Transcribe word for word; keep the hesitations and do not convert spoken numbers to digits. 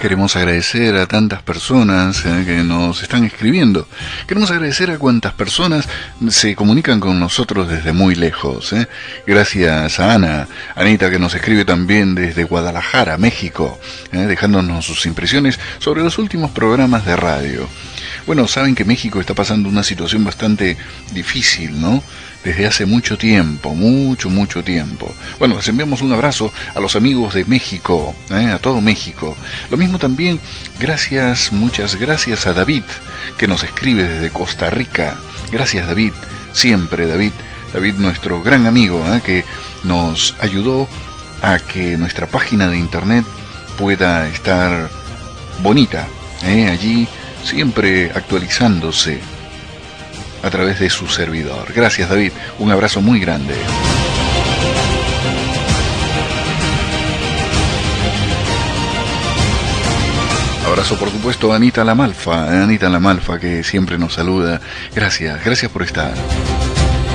Queremos agradecer a tantas personas eh, que nos están escribiendo. Queremos agradecer a cuantas personas se comunican con nosotros desde muy lejos. Eh. Gracias a Ana, Anita, que nos escribe también desde Guadalajara, México, eh, dejándonos sus impresiones sobre los últimos programas de radio. Bueno, saben que México está pasando una situación bastante difícil, ¿no? Desde hace mucho tiempo, mucho, mucho tiempo. Bueno, les enviamos un abrazo a los amigos de México, ¿eh? A todo México. Lo mismo también, gracias, muchas gracias a David, que nos escribe desde Costa Rica. Gracias, David, siempre, David. David, nuestro gran amigo, ¿eh? Que nos ayudó a que nuestra página de internet pueda estar bonita, ¿eh? Allí siempre actualizándose a través de su servidor. Gracias, David, un abrazo muy grande. Abrazo, por supuesto, a Anita Lamalfa, a Anita Lamalfa, que siempre nos saluda. Gracias, gracias por estar.